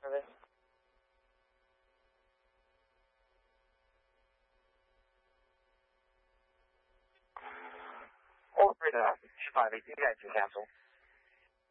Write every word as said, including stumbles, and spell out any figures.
service. Over the five eighty, I to cancel.